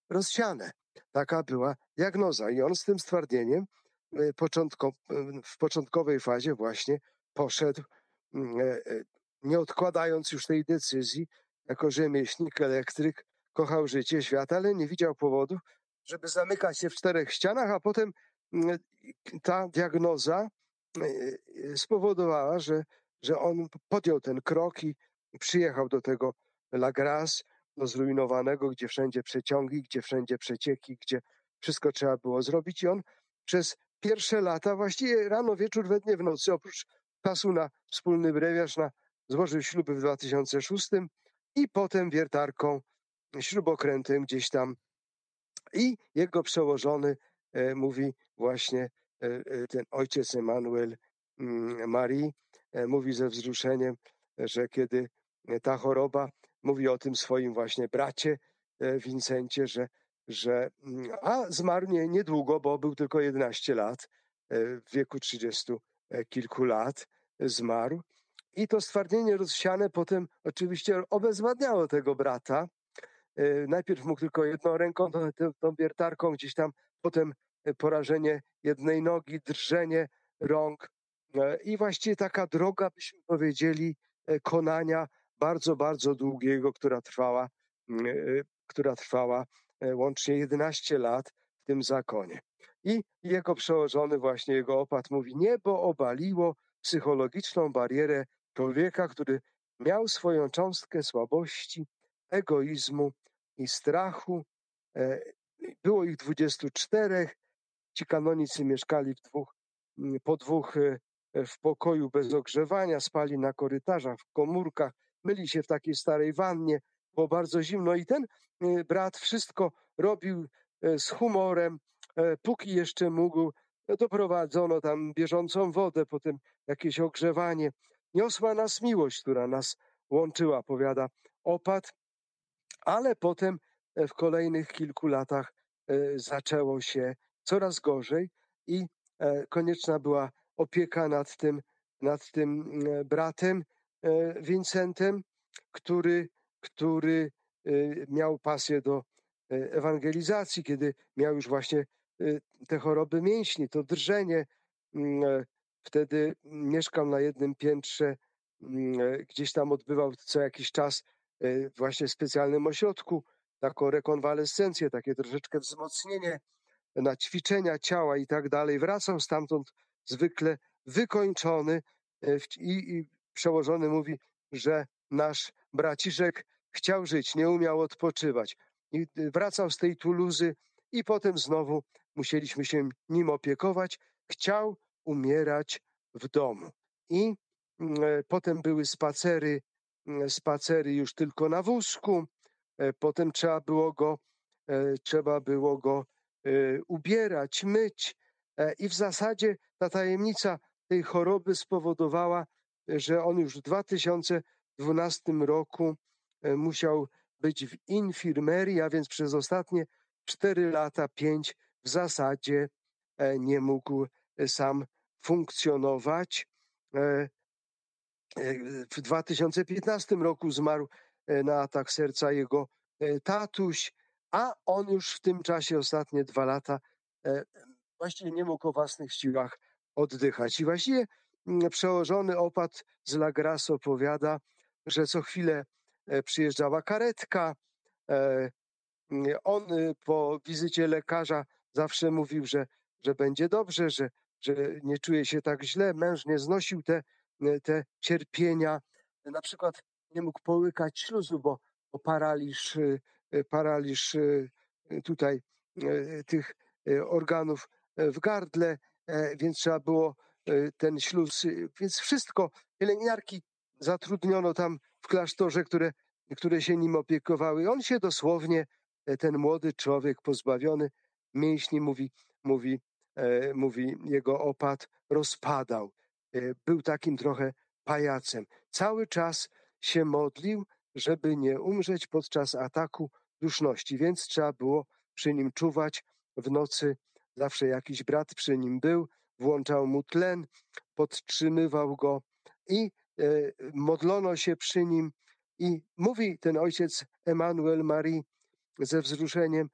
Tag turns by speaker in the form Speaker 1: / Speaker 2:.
Speaker 1: rozsiane. Taka była diagnoza i on z tym stwardnieniem w początkowej fazie właśnie poszedł, nie odkładając już tej decyzji, jako rzemieślnik, elektryk, kochał życie, świat, ale nie widział powodów, żeby zamykać się w czterech ścianach, a potem ta diagnoza spowodowała, że on podjął ten krok i przyjechał do tego La Grasse, do zrujnowanego, gdzie wszędzie przeciągi, gdzie wszędzie przecieki, gdzie wszystko trzeba było zrobić. I on przez pierwsze lata, właściwie rano, wieczór, we dnie, w nocy, oprócz czasu na wspólny brewiarz, złożył śluby w 2006 i potem wiertarką, śrubokrętem gdzieś tam. I jego przełożony mówi właśnie, ten ojciec Emmanuel Marie, mówi ze wzruszeniem, że kiedy ta choroba, mówi o tym swoim właśnie bracie Wincencie, a zmarł niedługo, bo był tylko 11 lat, w wieku 30 kilku lat zmarł. I to stwardnienie rozsiane potem oczywiście obezwładniało tego brata. Najpierw mógł tylko jedną ręką, tą wiertarką gdzieś tam, potem porażenie jednej nogi, drżenie rąk i właściwie taka droga, byśmy powiedzieli, konania bardzo, bardzo długiego, która trwała łącznie 11 lat w tym zakonie. I jego przełożony, właśnie jego opat mówi: niebo obaliło psychologiczną barierę człowieka, który miał swoją cząstkę słabości, egoizmu i strachu. Było ich 24. Ci kanonicy mieszkali po dwóch w pokoju bez ogrzewania, spali na korytarzach, w komórkach, myli się w takiej starej wannie, było bardzo zimno i ten brat wszystko robił z humorem, póki jeszcze mógł. Doprowadzono tam bieżącą wodę, potem jakieś ogrzewanie. Niosła nas miłość, która nas łączyła, powiada opat, ale potem w kolejnych kilku latach zaczęło się coraz gorzej i konieczna była opieka nad tym bratem Wincentem, który miał pasję do ewangelizacji, kiedy miał już właśnie te choroby mięśni, to drżenie. Wtedy mieszkał na jednym piętrze, gdzieś tam odbywał co jakiś czas właśnie w specjalnym ośrodku taką rekonwalescencję, takie troszeczkę wzmocnienie na ćwiczenia ciała i tak dalej. Wracał stamtąd zwykle wykończony i przełożony mówi, że nasz braciszek chciał żyć, nie umiał odpoczywać. I wracał z tej Tuluzy i potem znowu musieliśmy się nim opiekować. Chciał umierać w domu. I potem były spacery już tylko na wózku. Potem trzeba było go ubierać, myć. I w zasadzie ta tajemnica tej choroby spowodowała, że on już w 2012 roku musiał być w infirmerii, a więc przez ostatnie 4 lata, 5 w zasadzie nie mógł sam funkcjonować. W 2015 roku zmarł na atak serca jego tatuś, a on już w tym czasie ostatnie 2 lata właściwie nie mógł o własnych siłach oddychać. I właściwie przełożony opat z La Grasse opowiada, że co chwilę przyjeżdżała karetka. On po wizycie lekarza zawsze mówił, że będzie dobrze, że nie czuje się tak źle. Męż nie znosił te cierpienia. Na przykład nie mógł połykać śluzu, bo paraliż tutaj tych organów w gardle, więc trzeba było ten śluz, więc wszystko. Pielęgniarki zatrudniono tam w klasztorze, które się nim opiekowały. On się dosłownie, ten młody człowiek pozbawiony mięśni, mówi jego opat, rozpadał. Był takim trochę pajacem. Cały czas się modlił, żeby nie umrzeć podczas ataku duszności, więc trzeba było przy nim czuwać. W nocy zawsze jakiś brat przy nim był, włączał mu tlen, podtrzymywał go i modlono się przy nim. I mówi ten ojciec Emmanuel Marie ze wzruszeniem: